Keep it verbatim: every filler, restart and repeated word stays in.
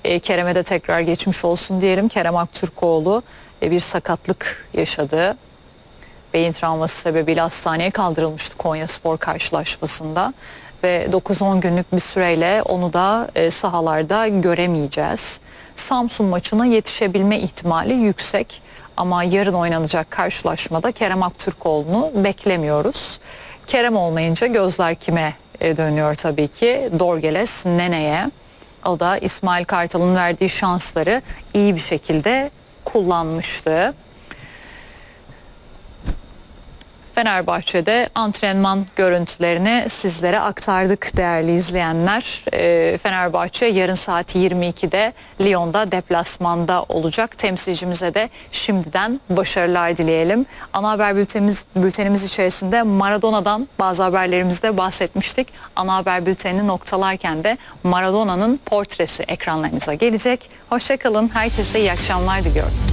E, Kerem'e de tekrar geçmiş olsun diyelim. Kerem Aktürkoğlu e, bir sakatlık yaşadı. Beyin travması sebebiyle hastaneye kaldırılmıştı Konyaspor karşılaşmasında. Ve dokuz on günlük bir süreyle onu da e, sahalarda göremeyeceğiz. Samsun maçına yetişebilme ihtimali yüksek. Ama yarın oynanacak karşılaşmada Kerem Aktürkoğlu'nu beklemiyoruz. Kerem olmayınca gözler kime dönüyor tabii ki? Dorgeles Nene'ye. O da İsmail Kartal'ın verdiği şansları iyi bir şekilde kullanmıştı. Fenerbahçe'de antrenman görüntülerini sizlere aktardık değerli izleyenler. E, Fenerbahçe yarın saat yirmi ikide Lyon'da deplasmanda olacak. Temsilcimize de şimdiden başarılar dileyelim. Ana haber bültenimiz, bültenimiz içerisinde Maradona'dan bazı haberlerimizde bahsetmiştik. Ana haber bültenini noktalarken de Maradona'nın portresi ekranlarınıza gelecek. Hoşça kalın. Herkese iyi akşamlar diliyorum.